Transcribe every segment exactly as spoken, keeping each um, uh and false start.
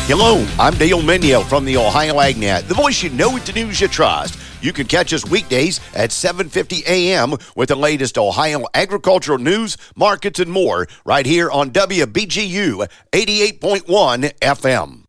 Hello, I'm Dale Minio from the Ohio AgNet, the voice you know with the news you trust. You can catch us weekdays at seven fifty a.m. with the latest Ohio agricultural news, markets, and more right here on W B G U eighty-eight point one F M.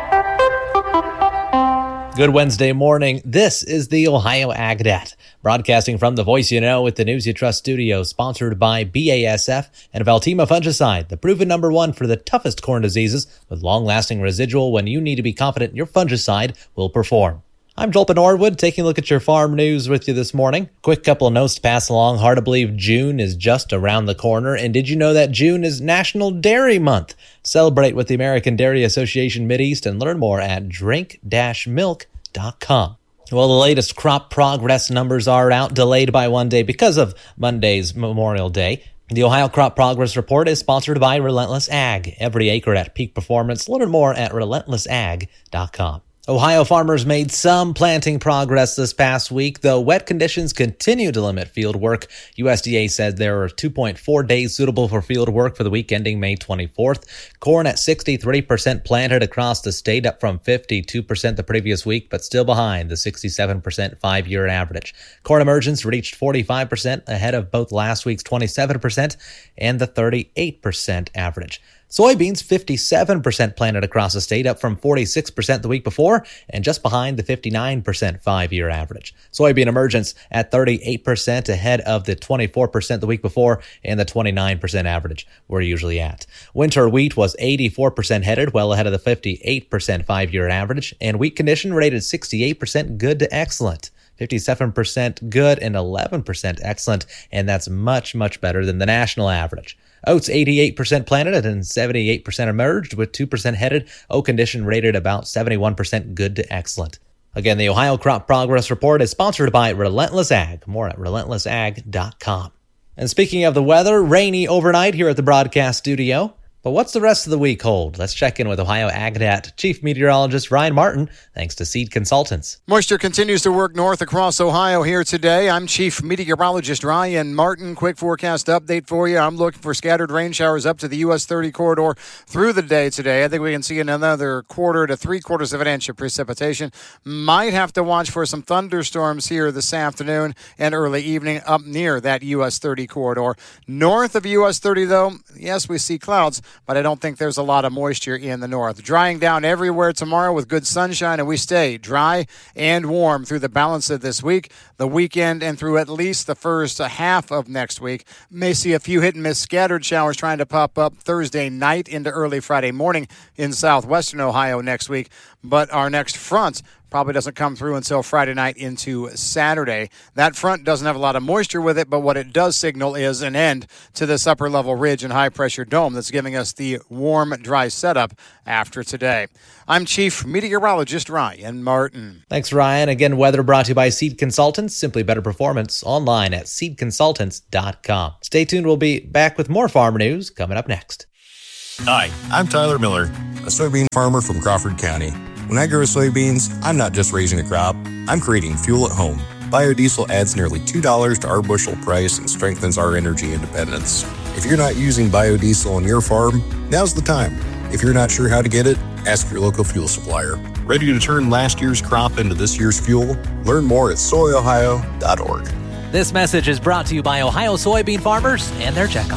Good Wednesday morning. This is the Ohio AgNet, broadcasting from the voice you know with the news you trust studio, sponsored by B A S F and Valtima Fungicide, the proven number one for the toughest corn diseases with long-lasting residual when you need to be confident your fungicide will perform. I'm Joel Norwood, taking a look at your farm news with you this morning. Quick couple of notes to pass along. Hard to believe June is just around the corner. And did you know that June is National Dairy Month? Celebrate with the American Dairy Association Mideast and learn more at drink dash milk dot com. Well, the latest crop progress numbers are out, delayed by one day because of Monday's Memorial Day. The Ohio Crop Progress Report is sponsored by Relentless Ag. Every acre at peak performance. Learn more at relentless ag dot com. Ohio farmers made some planting progress this past week, though wet conditions continue to limit field work. U S D A said there are two point four days suitable for field work for the week ending May twenty-fourth. Corn at sixty-three percent planted across the state, up from fifty-two percent the previous week, but still behind the sixty-seven percent five-year average. Corn emergence reached forty-five percent, ahead of both last week's twenty-seven percent and the thirty-eight percent average. Soybeans, fifty-seven percent planted across the state, up from forty-six percent the week before, and just behind the fifty-nine percent five-year average. Soybean emergence at thirty-eight percent, ahead of the twenty-four percent the week before and the twenty-nine percent average we're usually at. Winter wheat was eighty-four percent headed, well ahead of the fifty-eight percent five-year average, and wheat condition rated sixty-eight percent good to excellent. fifty-seven percent good and eleven percent excellent, and that's much, much better than the national average. Oats, eighty-eight percent planted and seventy-eight percent emerged, with two percent headed. Oat condition rated about seventy-one percent good to excellent. Again, the Ohio Crop Progress Report is sponsored by Relentless Ag. More at relentless ag dot com. And speaking of the weather, rainy overnight here at the broadcast studio. But what's the rest of the week hold? Let's check in with Ohio AgNet Chief Meteorologist Ryan Martin, thanks to Seed Consultants. Moisture continues to work north across Ohio here today. I'm Chief Meteorologist Ryan Martin. Quick forecast update for you. I'm looking for scattered rain showers up to the U S thirty corridor through the day today. I think we can see another quarter to three quarters of an inch of precipitation. Might have to watch for some thunderstorms here this afternoon and early evening up near that U S thirty corridor. North of U S thirty, though, yes, we see clouds, but I don't think there's a lot of moisture in the north. Drying down everywhere tomorrow with good sunshine, and we stay dry and warm through the balance of this week, the weekend, and through at least the first half of next week. May see a few hit-and-miss scattered showers trying to pop up Thursday night into early Friday morning in southwestern Ohio next week, but our next front probably doesn't come through until Friday night into Saturday. That front doesn't have a lot of moisture with it, but what it does signal is an end to this upper-level ridge and high-pressure dome that's giving us the warm, dry setup after today. I'm Chief Meteorologist Ryan Martin. Thanks, Ryan. Again, weather brought to you by Seed Consultants. Simply better performance, online at seed consultants dot com. Stay tuned. We'll be back with more farm news coming up next. Hi, I'm Tyler Miller, a soybean farmer from Crawford County. When I grow soybeans, I'm not just raising a crop, I'm creating fuel at home. Biodiesel adds nearly two dollars to our bushel price and strengthens our energy independence. If you're not using biodiesel on your farm, now's the time. If you're not sure how to get it, ask your local fuel supplier. Ready to turn last year's crop into this year's fuel? Learn more at soy ohio dot org. This message is brought to you by Ohio soybean farmers and their checkoff.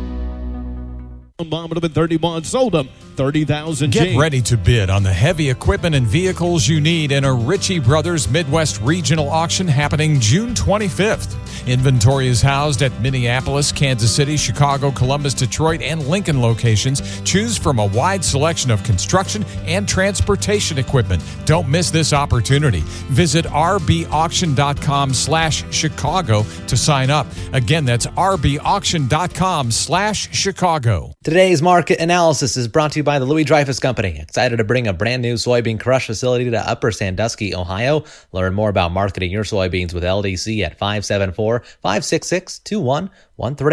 Bomb would have been thirty-one, sold them thirty thousand. Get ready to bid on the heavy equipment and vehicles you need in a Ritchie Brothers Midwest Regional Auction happening June twenty-fifth. Inventory is housed at Minneapolis, Kansas City, Chicago, Columbus, Detroit, and Lincoln locations. Choose from a wide selection of construction and transportation equipment. Don't miss this opportunity. Visit r b auction dot com slash Chicago to sign up. Again, that's r b auction dot com slash Chicago. Today's market analysis is brought to you by the Louis Dreyfus Company. Excited to bring a brand new soybean crush facility to Upper Sandusky, Ohio. Learn more about marketing your soybeans with L D C at five seven four, five six six, two one one three.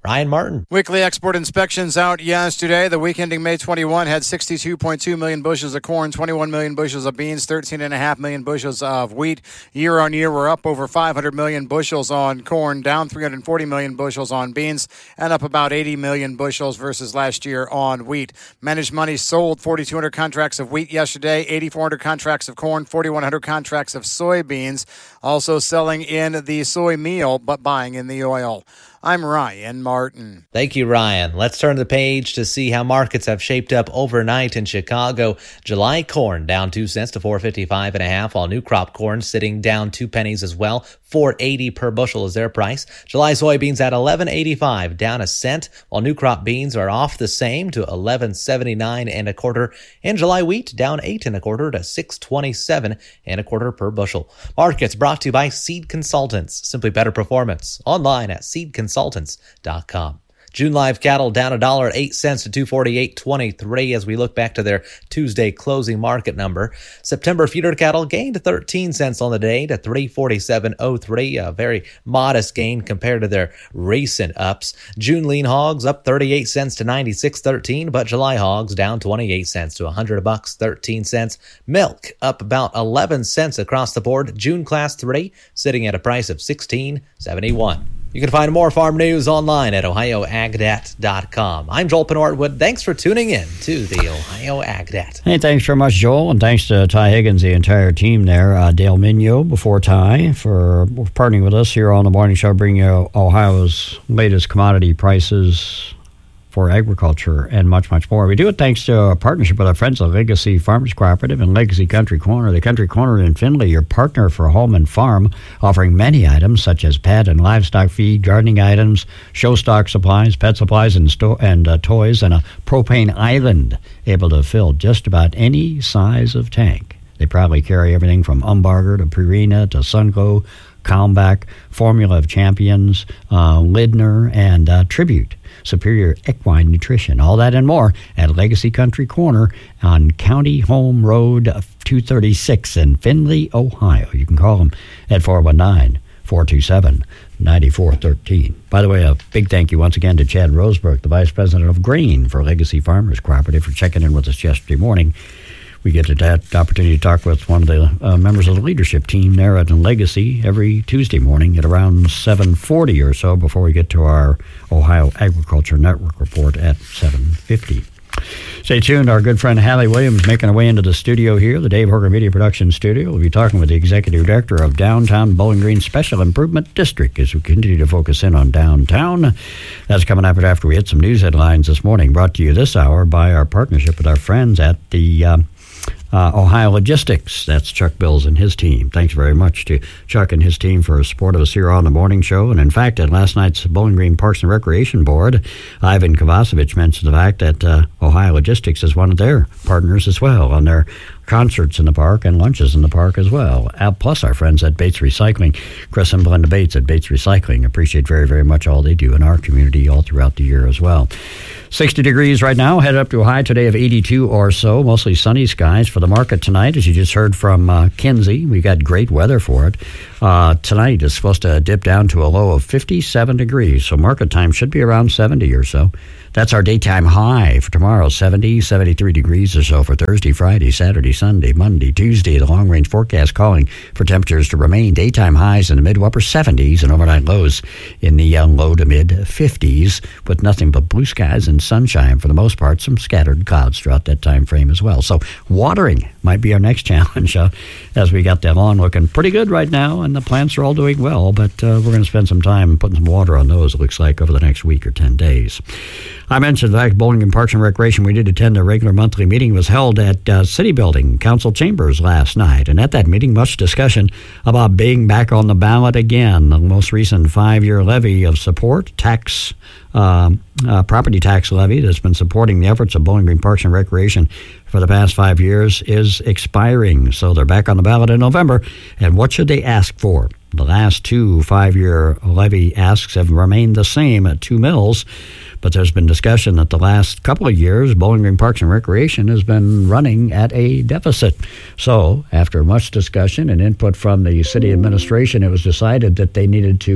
Ryan Martin. Weekly export inspections out yesterday. The week ending May twenty-first had sixty-two point two million bushels of corn, twenty-one million bushels of beans, thirteen point five million bushels of wheat. Year on year, we're up over five hundred million bushels on corn, down three hundred forty million bushels on beans, and up about eighty million bushels versus last year on wheat. Managed money sold forty-two hundred contracts of wheat yesterday, eighty-four hundred contracts of corn, forty-one hundred contracts of soybeans. Also selling in the soy meal, but buying in the oil. I'm Ryan Martin. Thank you, Ryan. Let's turn the page to see how markets have shaped up overnight in Chicago. July corn down two cents to four fifty-five and a half, while new crop corn sitting down two pennies as well. four eighty per bushel is their price. July soybeans at eleven eighty-five, down a cent, while new crop beans are off the same to eleven seventy-nine and a quarter. And July wheat down eight and a quarter to six twenty-seven and a quarter per bushel. Markets brought to you by Seed Consultants. Simply better performance. Online at seed consultants dot com. June live cattle down a dollar eight cents to two forty-eight twenty-three as we look back to their Tuesday closing market number. September feeder cattle gained thirteen cents on the day to three forty-seven oh three, a very modest gain compared to their recent ups. June lean hogs up thirty-eight cents to ninety-six thirteen, but July hogs down twenty-eight cents to one hundred bucks thirteen cents. Milk up about eleven cents across the board. June class three sitting at a price of sixteen seventy-one. You can find more farm news online at ohio ag dat dot com. I'm Joel Pennortwood. Thanks for tuning in to the Ohio Ag Dat. Hey, thanks very much, Joel, and thanks to Ty Higgins, the entire team there. Uh, Dale Minyo before Ty for partnering with us here on the morning show, bringing you Ohio's latest commodity prices for agriculture and much, much more. We do it thanks to a partnership with our friends at Legacy Farmers Cooperative and Legacy Country Corner. The Country Corner in Findlay, your partner for home and farm, offering many items such as pet and livestock feed, gardening items, show stock supplies, pet supplies, and, sto- and uh, toys, and a propane island able to fill just about any size of tank. They proudly carry everything from Umbarger to Purina to Sunco, Calmback, Formula of Champions, uh, Lidner, and uh, Tribute. Superior equine nutrition. All that and more at Legacy Country Corner on County Home Road two thirty-six in Findlay, Ohio. You can call them at four one nine, four two seven, nine four one three. By the way, a big thank you once again to Chad Rosebrook, the Vice President of Grain for Legacy Farmers Cooperative, for checking in with us yesterday morning. We get to that opportunity to talk with one of the uh, members of the leadership team there at Legacy every Tuesday morning at around seven forty or so before we get to our Ohio Agriculture Network report at seven fifty. Stay tuned. Our good friend Hallie Williams making her way into the studio here, the Dave Horgan Media Production Studio. We'll be talking with the Executive Director of Downtown Bowling Green Special Improvement District as we continue to focus in on downtown. That's coming up after we hit some news headlines this morning, brought to you this hour by our partnership with our friends at the uh, Uh, Ohio Logistics. That's Chuck Bills and his team. Thanks very much to Chuck and his team for support of us here on the morning show. And in fact, at last night's Bowling Green Parks and Recreation Board, Ivan Kovacevic mentioned the fact that uh, Ohio Logistics is one of their partners as well on their concerts in the park and lunches in the park as well. Uh, plus our friends at Bates Recycling, Chris and Belinda Bates at Bates Recycling. Appreciate very, very much all they do in our community all throughout the year as well. sixty degrees right now, headed up to a high today of eighty-two or so, mostly sunny skies for the market tonight. As you just heard from uh, Kinsey, we got great weather for it. Uh, tonight is supposed to dip down to a low of fifty-seven degrees, so market time should be around seventy or so. That's our daytime high for tomorrow, seventy, seventy-three degrees or so for Thursday, Friday, Saturday, Sunday, Monday, Tuesday. The long-range forecast calling for temperatures to remain daytime highs in the mid-to-upper seventies and overnight lows in the uh, low to mid-fifties, with nothing but blue skies and sunshine for the most part, some scattered clouds throughout that time frame as well. So watering might be our next challenge uh, as we got that lawn looking pretty good right now, and the plants are all doing well, but uh, we're going to spend some time putting some water on those, it looks like, over the next week or ten days. I mentioned that Bowling Green Parks and Recreation, we did attend a regular monthly meeting. It was held at uh, City Building, Council Chambers last night. And at that meeting, much discussion about being back on the ballot again. The most recent five-year levy of support, tax, um, uh, property tax levy that's been supporting the efforts of Bowling Green Parks and Recreation for the past five years is expiring. So they're back on the ballot in November. And what should they ask for? The last two five-year levy asks have remained the same at two mills. But there's been discussion that the last couple of years, Bowling Green Parks and Recreation has been running at a deficit. So after much discussion and input from the city administration, it was decided that they needed to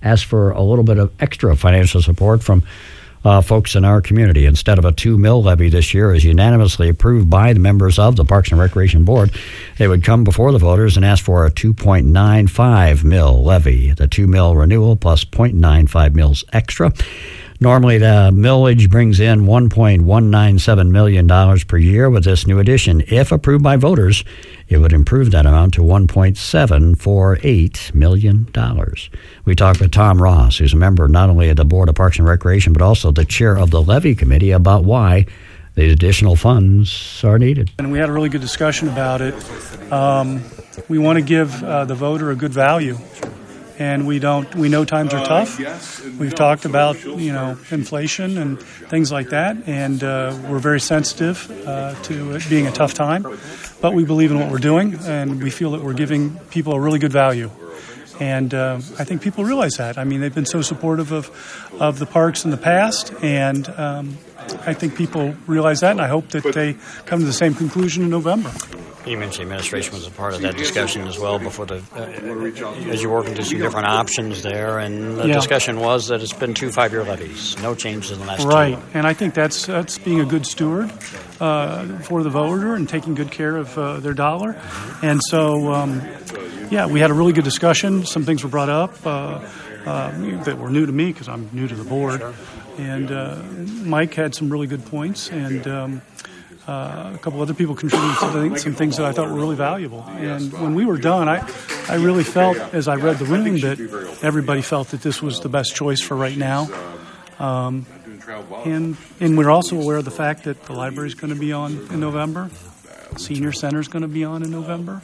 asked for a little bit of extra financial support from uh, folks in our community. Instead of a two mil levy this year, as unanimously approved by the members of the Parks and Recreation Board, they would come before the voters and ask for a two point nine five mil levy, the two mil renewal plus zero point nine five mils extra. Normally, the millage brings in one point one nine seven million dollars per year. With this new addition, if approved by voters, it would improve that amount to one point seven four eight million dollars. We talked with Tom Ross, who's a member not only of the Board of Parks and Recreation, but also the chair of the Levy Committee, about why these additional funds are needed. And we had a really good discussion about it. Um, we want to give uh, the voter a good value. And we don't. We know times are tough. We've talked about, you know, inflation and things like that, and uh, we're very sensitive uh, to it being a tough time. But we believe in what we're doing, and we feel that we're giving people a really good value. And uh, I think people realize that. I mean, they've been so supportive of of the parks in the past, and um, I think people realize that. And I hope that they come to the same conclusion in November. You mentioned the administration was a part of that discussion as well before the, uh, as you're working through some different options there, and the yeah. discussion was that it's been two five-year levies, no changes in the last right. two. Right, and I think that's that's being a good steward uh, for the voter and taking good care of uh, their dollar. And so, um, yeah, we had a really good discussion. Some things were brought up uh, uh, that were new to me because I'm new to the board. Sure. And uh, Mike had some really good points, and um, Uh, a couple other people contributed to some things that I thought were really valuable. And when we were done, I, I really felt, as I read the room, that everybody felt that this was the best choice for right now. Um, and and we're also aware of the fact that the library is going to be on in November. Senior Center is going to be on in November.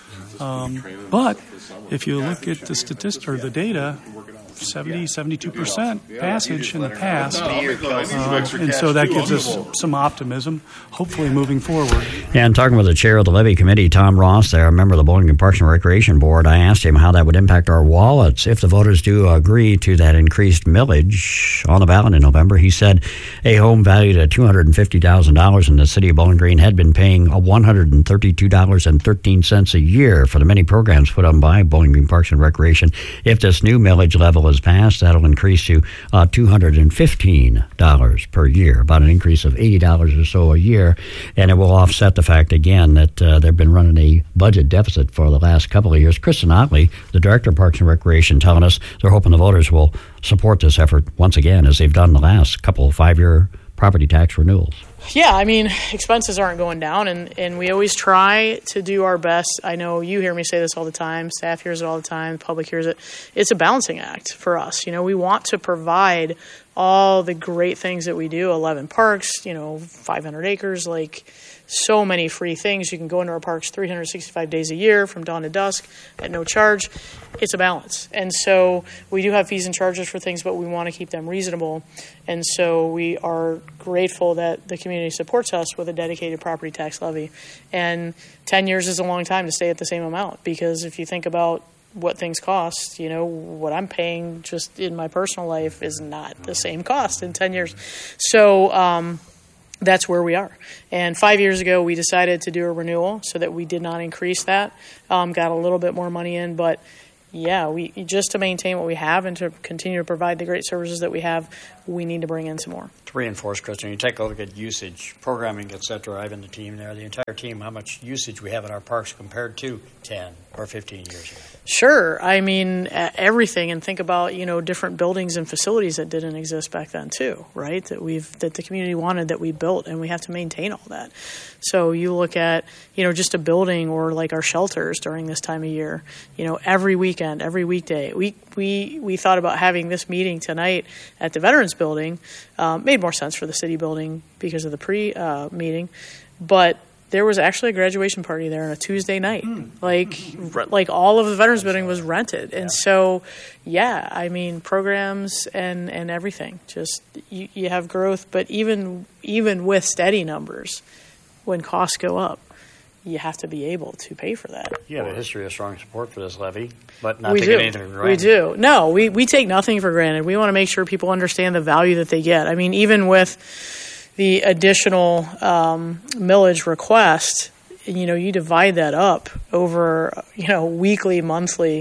Um, but if you look at the statistics or the data, seventy, seventy-two percent passage in the past. Uh, and so that gives us some optimism, hopefully moving forward. And talking with the chair of the Levy Committee, Tom Ross, there, a member of the Bowling Green Parks and Recreation Board, I asked him how that would impact our wallets if the voters do agree to that increased millage on the ballot in November. He said a home valued at two hundred fifty thousand dollars in the city of Bowling Green had been paying one hundred thirty-two dollars and thirteen cents a year for the many programs put on by Bowling Green Parks and Recreation. If this new millage level is passed, that'll increase to uh, two hundred fifteen dollars per year, about an increase of eighty dollars or so a year, and it will offset the fact, again, that uh, they've been running a budget deficit for the last couple of years. Kristen Otley, the Director of Parks and Recreation, telling us they're hoping the voters will support this effort once again, as they've done the last couple of five-year property tax renewals. Yeah, I mean, expenses aren't going down, and, and we always try to do our best. I know you hear me say this all the time. Staff hears it all the time. The public hears it. It's a balancing act for us. You know, we want to provide all the great things that we do, eleven parks, you know, five hundred acres, like so many free things. You can go into our parks three hundred sixty-five days a year from dawn to dusk at no charge. It's a balance. And so we do have fees and charges for things, but we want to keep them reasonable. And so we are grateful that the community supports us with a dedicated property tax levy. And ten years is a long time to stay at the same amount, because if you think about what things cost, you know, what I'm paying just in my personal life is not the same cost in ten years. So, um, that's where we are. And five years ago, we decided to do a renewal so that we did not increase that. Um, got a little bit more money in, but yeah, we just to maintain what we have and to continue to provide the great services that we have, we need to bring in some more. To reinforce, Kristen, you take a look at usage, programming, et cetera. I've been the team there, the entire team, how much usage we have in our parks compared to ten or fifteen years ago. Sure. I mean, everything. And think about, you know, different buildings and facilities that didn't exist back then too, right? That we've, that the community wanted, that we built, and we have to maintain all that. So you look at, you know, just a building or like our shelters during this time of year, you know, every weekend, every weekday. We, we, we thought about having this meeting tonight at the Veterans Building. Um, made more sense for the city building because of the pre uh, meeting, but there was actually a graduation party there on a Tuesday night. Mm. Like, re- like all of the Veterans Building was rented. And yeah. so, yeah, I mean, programs and, and everything. Just, you, you have growth, but even even with steady numbers, when costs go up, you have to be able to pay for that. You have a history of strong support for this levy, but not we taking do. anything for granted. We do. No, we, we take nothing for granted. We want to make sure people understand the value that they get. I mean, even with the additional um, millage request, you know, you divide that up over, you know, weekly, monthly,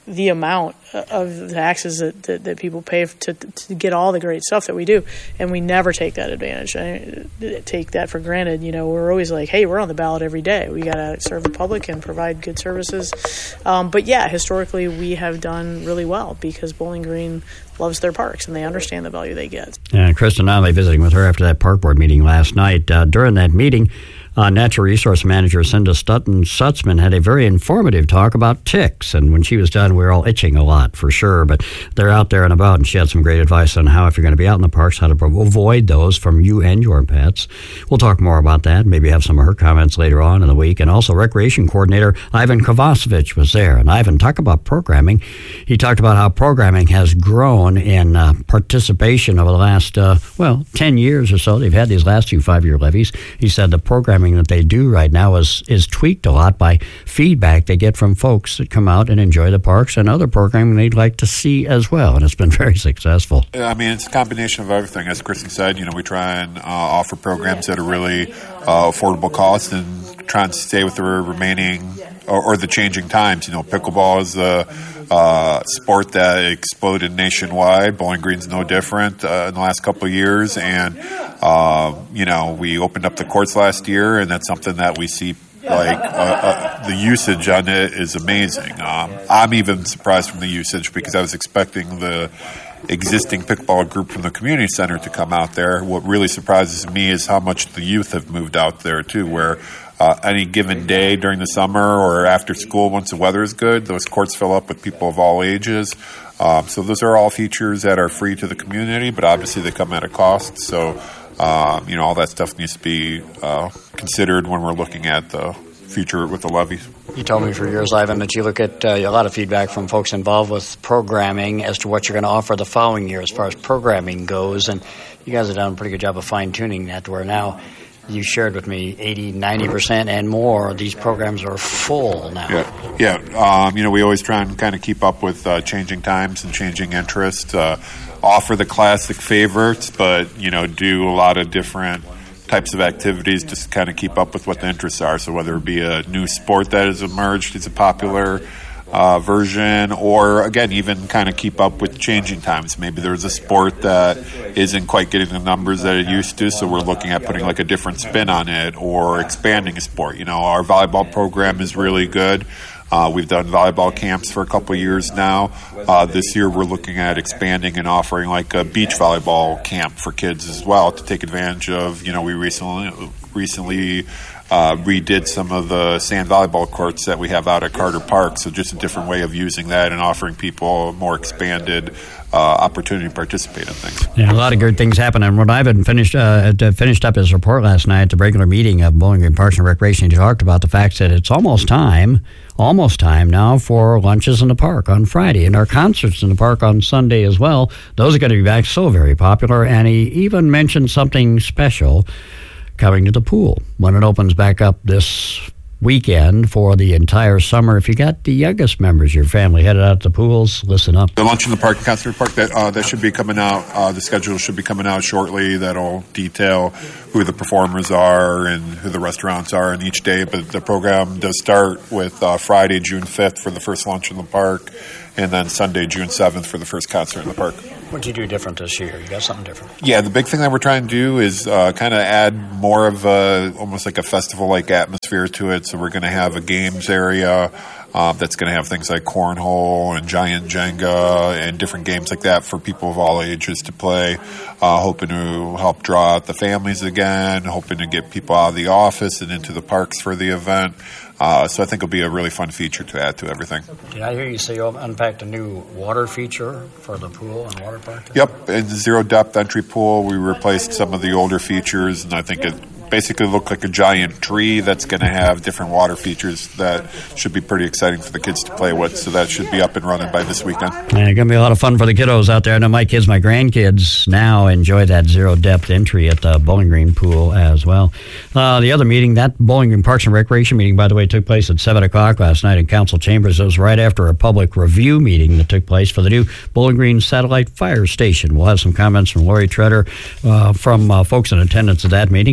the amount of taxes that, that, that people pay to to get all the great stuff that we do, and we never take that advantage. I take that for granted. You know, we're always like, hey, we're on the ballot every day. We got to serve the public and provide good services. Um, but yeah, historically, we have done really well because Bowling Green loves their parks and they understand the value they get. And Kristen Nonley visiting with her after that park board meeting last night. Uh, during that meeting, Uh, Natural Resource Manager Cinda Stutton Sutzman had a very informative talk about ticks, and when she was done, we were all itching a lot for sure, but they're out there and about, and she had some great advice on how, if you're going to be out in the parks, how to avoid those from you and your pets. We'll talk more about that, maybe have some of her comments later on in the week. And also Recreation Coordinator Ivan Kovacevic was there. And Ivan, talk about programming. He talked about how programming has grown in uh, participation over the last, uh, well, ten years or so. They've had these last two five-year levies. He said the programming that they do right now is is tweaked a lot by feedback they get from folks that come out and enjoy the parks and other programming they'd like to see as well, and it's been very successful. I mean, it's a combination of everything. As Kristen said, you know, we try and uh, offer programs at a really uh, affordable cost and try and stay with the remaining or, or the changing times. You know, pickleball is a uh, sport that exploded nationwide. Bowling Green's no different uh, in the last couple of years, and uh, you know, we opened up the courts last year, and that's something that we see. Like uh, uh, the usage on it is amazing. Um, I'm even surprised from the usage because I was expecting the existing pickleball group from the community center to come out there. What really surprises me is how much the youth have moved out there too, where uh, any given day during the summer or after school, once the weather is good, those courts fill up with people of all ages. Um, so those are all features that are free to the community, but obviously they come at a cost. So um, you know, all that stuff needs to be uh, considered when we're looking at the future with the levies. You told me for years, Ivan, that you look at uh, a lot of feedback from folks involved with programming as to what you're going to offer the following year as far as programming goes, and you guys have done a pretty good job of fine-tuning that to where now you shared with me eighty, ninety percent and more of these programs are full now. Yeah, yeah. Um, you know, we always try and kind of keep up with uh, changing times and changing interests, uh, offer the classic favorites, but, you know, do a lot of different types of activities just to kind of keep up with what the interests are. So whether it be a new sport that has emerged as a popular uh, version, or again, even kind of keep up with changing times. Maybe there's a sport that isn't quite getting the numbers that it used to, so we're looking at putting like a different spin on it or expanding a sport. You know, our volleyball program is really good. Uh, we've done volleyball camps for a couple of years now. Uh, this year we're looking at expanding and offering like a beach volleyball camp for kids as well to take advantage of, you know, we recently recently uh, redid some of the sand volleyball courts that we have out at Carter Park. So just a different way of using that and offering people a more expanded uh, opportunity to participate in things. Yeah, a lot of good things happen. And when Ivan finished uh, finished up his report last night at the regular meeting of Bowling Green Parks and Recreation, he talked about the fact that it's almost time, almost time now for lunches in the park on Friday and our concerts in the park on Sunday as well. Those are going to be back, so very popular. And he even mentioned something special coming to the pool when it opens back up this weekend for the entire summer. If you got the youngest members of your family headed out to the pools, listen up. The lunch in the park, concert park, that uh, that should be coming out. Uh, the schedule should be coming out shortly. That'll detail who the performers are and who the restaurants are in each day. But the program does start with uh, Friday, June fifth for the first lunch in the park, and then Sunday, June seventh for the first concert in the park. What did you do different this year? You got something different? Yeah, the big thing that we're trying to do is uh, kind of add more of a, almost like a festival-like atmosphere to it. So we're going to have a games area uh, that's going to have things like cornhole and giant Jenga and different games like that for people of all ages to play. Uh, hoping to help draw out the families again, hoping to get people out of the office and into the parks for the event. Uh, so I think it'll be a really fun feature to add to everything. Did I hear you say you unpacked a new water feature for the pool and water park? Yep, in the zero depth entry pool, we replaced some of the older features, and I think it basically looked like a giant tree that's going to have different water features that should be pretty exciting for the kids to play with. So that should be up and running by this weekend. Yeah, it's going to be a lot of fun for the kiddos out there. I know my kids, my grandkids now enjoy that zero depth entry at the Bowling Green pool as well. Uh, the other meeting, that Bowling Green Parks and Recreation meeting, by the way, took place at seven o'clock last night in Council Chambers. It was right after a public review meeting that took place for the new Bowling Green Satellite Fire Station. We'll have some comments from Lori Treader uh, from uh, folks in attendance at that meeting and details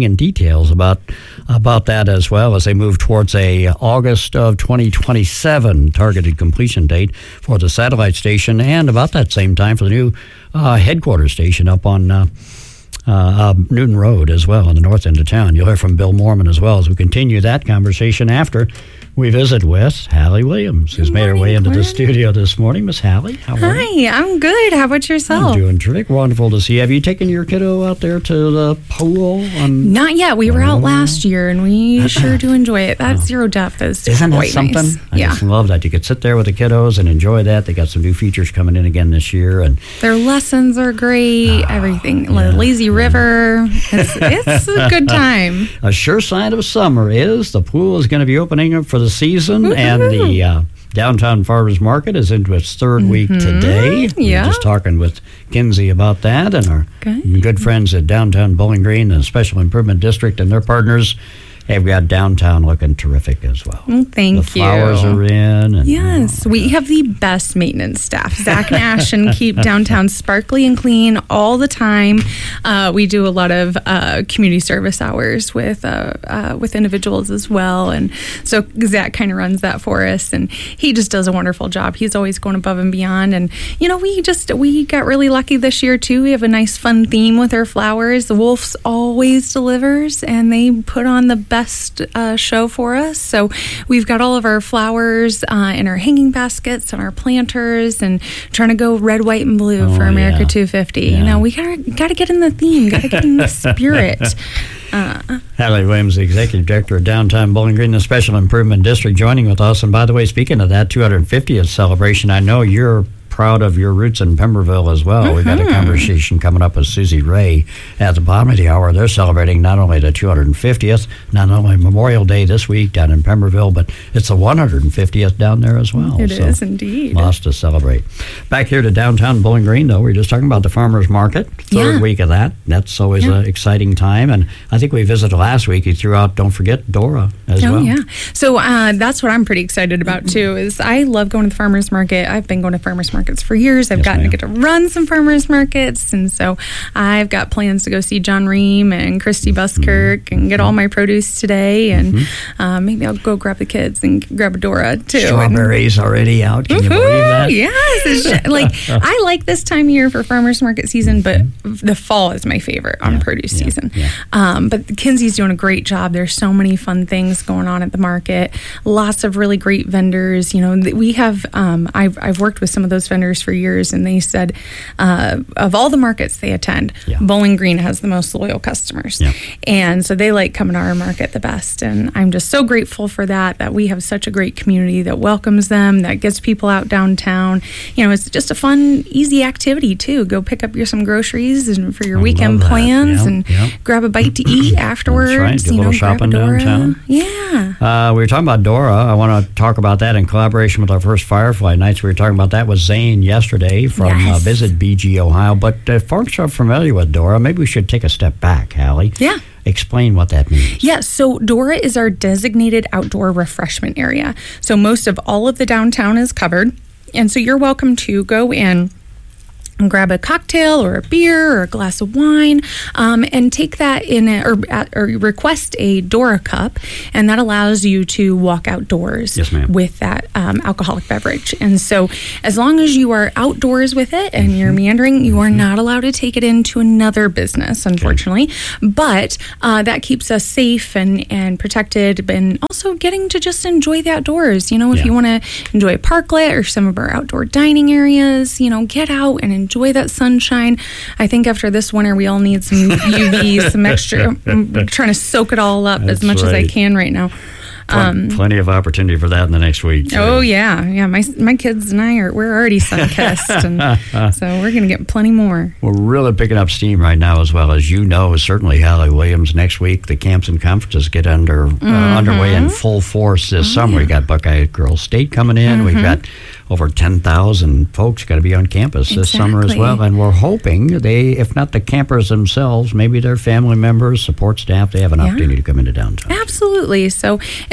details about about that as well as they move towards a August of twenty twenty-seven targeted completion date for the satellite station, and about that same time for the new uh, headquarters station up on uh, uh, uh, Newton Road as well on the north end of town. You'll hear from Bill Mormon as well as we continue that conversation after we visit with Hallie Williams, who's made her way into the studio this morning. Miss Hallie, how are you? Hi, I'm good. How about yourself? I'm doing terrific. Wonderful to see you. Have you taken your kiddo out there to the pool? On... Not yet. We were out last year, and we sure do enjoy it. That zero depth is Isn't that quite something? nice. I Yeah. just love that. You could sit there with the kiddos and enjoy that. They got some new features coming in again this year. And Their lessons are great. Everything. The lazy river. It's, it's a good time. a sure sign of summer is the pool is going to be opening up for the season. Woo-hoo. And the uh, downtown farmers market is into its third week today. We yeah. were just talking with Kinsey about that, and our Good. good friends at Downtown Bowling Green and Special Improvement District and their partners have got downtown looking terrific as well. Well, thank the flowers you. are in. And, Yes, we have the best maintenance staff. Zach and Ashton keep downtown sparkly and clean all the time. Uh, we do a lot of uh, community service hours with uh, uh, with individuals as well, and so Zach kind of runs that for us, and he just does a wonderful job. He's always going above and beyond, and you know, we just we got really lucky this year too. We have a nice fun theme with our flowers. The Wolf's always delivers, and they put on the best uh, show for us. So we've got all of our flowers uh, in our hanging baskets and our planters, and trying to go red, white, and blue Oh, for America yeah. two fifty. Yeah. You know, we gotta gotta get in the theme, gotta get in the spirit. Uh, Hallie Williams, the Executive Director of Downtown Bowling Green, the Special Improvement District, joining with us. And by the way, speaking of that two hundred fiftieth celebration, I know you're proud of your roots in Pemberville as well. Mm-hmm. We've got a conversation coming up with Susie Ray at the bottom of the hour. They're celebrating not only the two hundred fiftieth, not only Memorial Day this week down in Pemberville, but it's the one hundred fiftieth down there as well. It so is indeed. Lots to celebrate. Back here to downtown Bowling Green, though, we were just talking about the farmers market. Third Yeah. week of that. That's always Yeah. an exciting time. And I think we visited last week. You threw out, don't forget, Dora as oh well. yeah, so uh, that's what I'm pretty excited about too. Is I love going to the farmers market. I've been going to farmers markets for years. I've Yes, gotten ma'am. to get to run some farmers markets, and so I've got plans to go see John Ream and Christy Buskirk Mm-hmm. and get all my produce today, and uh, maybe I'll go grab the kids and grab a Dora too. Strawberries already out. Can you believe that? Yes, it's ju- like I like this time of year for farmers market season, but the fall is my favorite on produce yeah, season. yeah. Um, but Kinsey's doing a great job. There's so many fun things going on at the market. Lots of really great vendors. You know, th- we have. Um, I've I've worked with some of those vendors for years, and they said uh, of all the markets they attend, Yeah. Bowling Green has the most loyal customers, Yeah. and so they like coming to our market the best. And I'm just so grateful for that. That we have such a great community that welcomes them, that gets people out downtown. You know, it's just a fun, easy activity too. Go pick up your some groceries and for your I weekend love that. plans, Yep, and yep. grab a bite to eat afterwards. That's right. Do a you know, little grab a shopping Dora. downtown. Yeah. Uh, we were talking about Dora. I want to talk about that in collaboration with our first Firefly Nights. We were talking about that with Zane yesterday from uh, Yes. Visit B G Ohio. But uh, if folks are familiar with Dora, maybe we should take a step back, Hallie. Yeah. Explain what that means. Yes, so Dora is our designated outdoor refreshment area. So most of all of the downtown is covered. And so you're welcome to go in and grab a cocktail or a beer or a glass of wine, um, and take that in a, or, or request a Dora cup, and that allows you to walk outdoors Yes, ma'am. with that um, alcoholic beverage. And so as long as you are outdoors with it and you're meandering, you are not allowed to take it into another business, unfortunately. But uh, that keeps us safe and, and protected, and also getting to just enjoy the outdoors. You know, if Yeah. you want to enjoy a parklet or some of our outdoor dining areas, you know, get out and enjoy that sunshine. I think after this winter, we all need some U V, some extra. I'm trying to soak it all up That's as much as I right. can right now. Pl- Um, plenty of opportunity for that in the next week. too. Oh yeah, yeah. My my kids and I are we're already sun kissed, and so we're gonna get plenty more. We're really picking up steam right now, as well as you know. Certainly, Hallie Williams. Next week, the camps and conferences get under uh, underway in full force this Oh, summer. We got Buckeye Girls State coming in. We've got over ten thousand folks got to be on campus this summer as Exactly. well. And we're hoping they, if not the campers themselves, maybe their family members, support staff, they have an Yeah. opportunity to come into downtown. Absolutely. So as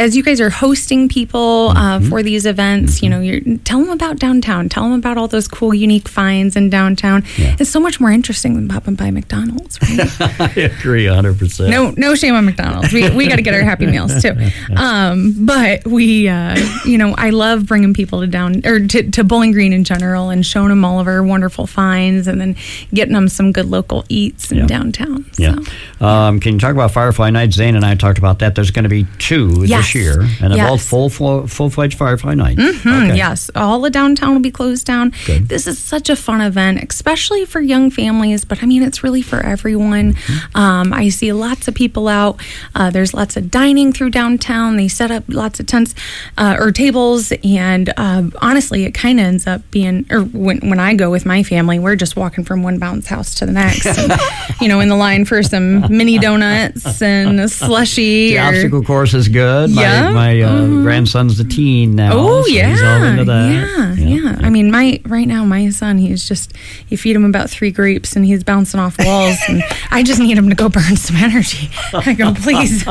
as you guys are hosting people uh, for these events, you know, you're, tell them about downtown. Tell them about all those cool, unique finds in downtown. Yeah. It's so much more interesting than popping by McDonald's, right? I agree one hundred percent. No, no shame on McDonald's. We we got to get our Happy Meals too. Um, but we, uh, you know, I love bringing people to down or to, to Bowling Green in general and showing them all of our wonderful finds and then getting them some good local eats in Yeah. downtown. Yeah. So. Um, can you talk about Firefly Nights? Zane and I talked about that. There's going to be two Yes. this year, and they're Yes. both full full full fledged Firefly Nights. Mhm, Okay. Yes, all of downtown will be closed down. Good. This is such a fun event, especially for young families, but I mean, it's really for everyone. Mm-hmm. Um, I see lots of people out. Uh, there's lots of dining through downtown. They set up lots of tents uh, or tables, and uh, honestly, it kind of ends up being, or when, when I go with my family, we're just walking from one bounce house to the next, and, you know, in the line for some mini donuts and a slushie. The or, obstacle course is good. Yeah. My, my uh, Mhm. grandson's a teen now. Oh, so yeah. He's all into that. Yeah, yeah. I mean, my right now, my son, he's just, you feed him about three grapes and he's bouncing off walls. And I just need him to go burn some energy. I go, please.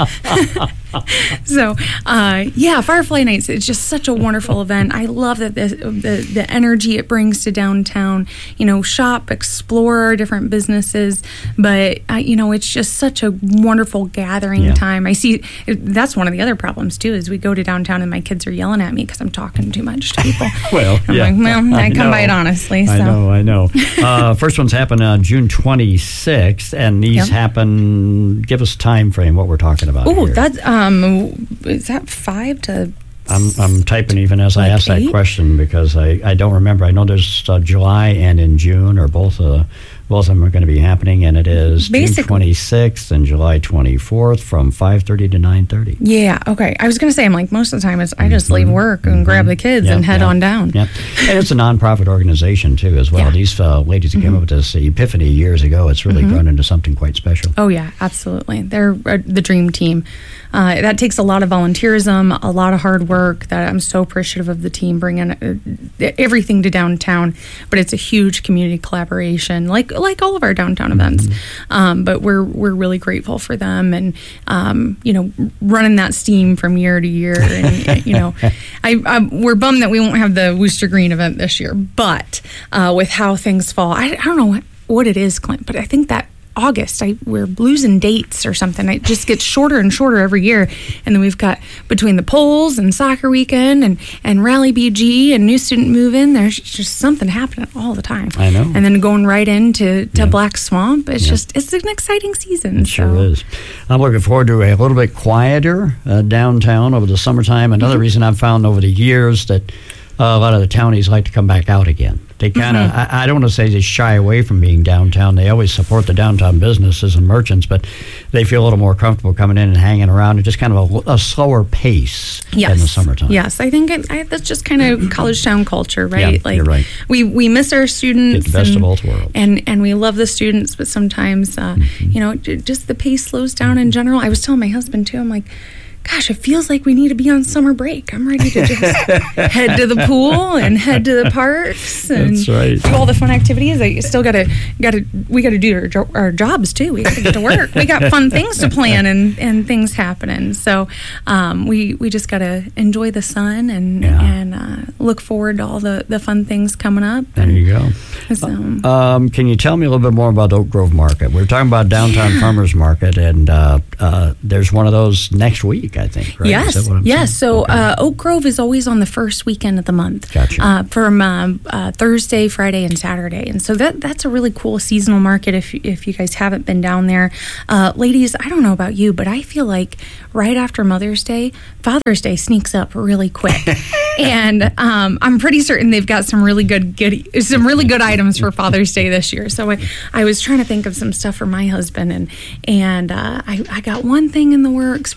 So, uh, yeah, Firefly Nights, it's just such a wonderful event. I love that the, the, the energy it brings to downtown. You know, shop, explore our different businesses. But, uh, you know, it's just such a wonderful gathering Yeah. time. I see, that's one of the other problems, too, is we go to downtown and my kids are yelling at me because I'm talking too much to people. Well, I'm yeah. like, well, I, come know. by it honestly. So. I know, I know. Uh, first one's happen on June twenty-sixth, and these Yep. happen, give us time frame, what we're talking about Oh, here. that's, um, is that five to I'm, I'm typing even as I Like ask that eight? question because I, I don't remember. I know there's uh, July and in June, or both uh, both of them are going to be happening, and it is Basically- June twenty-sixth and July twenty-fourth from five thirty to nine thirty. Yeah, okay. I was going to say, I'm like, most of the time, it's, I just leave work and grab the kids Yep, and head yep, on down. Yep. And it's a nonprofit organization, too, as well. Yeah. These uh, ladies that came up with this epiphany years ago, it's really Mhm. grown into something quite special. Oh, yeah, absolutely. They're uh, the dream team. Uh, that takes a lot of volunteerism, a lot of hard work. That I'm so appreciative of the team bringing uh, everything to downtown. But it's a huge community collaboration, like like all of our downtown events. Um, but we're we're really grateful for them, and um, you know, running that steam from year to year. And you know, I, I we're bummed that we won't have the Wooster Green event this year. But uh, with how things fall, I, I don't know what, what it is, Clint, but I think that August, I, we're losing dates or something. It just gets shorter and shorter every year. And then we've got between the polls and soccer weekend and, and Rally B G and new student move-in, there's just something happening all the time. I know. And then going right into to Yeah. Black Swamp, it's Yeah. just, it's an exciting season. It sure so. is. I'm looking forward to a little bit quieter uh, downtown over the summertime. Another Mm-hmm. reason I've found over the years that uh, a lot of the townies like to come back out again. They kind of, Mm-hmm. I, I don't want to say they shy away from being downtown. They always support the downtown businesses and merchants, but they feel a little more comfortable coming in and hanging around at just kind of a, a slower pace Yes. in the summertime. Yes, I think it, I, that's just kind of college town culture, right? Yeah, like you're right. we we miss our students, Get the best of and, both worlds. and and we love the students, but sometimes uh, Mm-hmm. you know, j- just the pace slows down in general. I was telling my husband too. I'm like, gosh, it feels like we need to be on summer break. I'm ready to just head to the pool and head to the parks and That's right. do all the fun activities. I still got to got to we got to do our, jo- our jobs too. We got to get to work. We got fun things to plan and, and things happening. So um, we we just got to enjoy the sun and Yeah. and uh, look forward to all the, the fun things coming up. There you go. So, Um, can you tell me a little bit more about Oak Grove Market? We're talking about downtown farmers market, and uh, uh, there's one of those next week, I think. Right? Is Yes, that what I'm yes. saying? So Okay. uh, Oak Grove is always on the first weekend of the month, Gotcha. uh, from um, uh, Thursday, Friday, and Saturday, and so that that's a really cool seasonal market. If you- if you guys haven't been down there, uh, ladies, I don't know about you, but I feel like right after Mother's Day, Father's Day sneaks up really quick, and um, I'm pretty certain they've got some really good, good some really good items for Father's Day this year. So I, I was trying to think of some stuff for my husband, and and uh, I I got one thing in the works.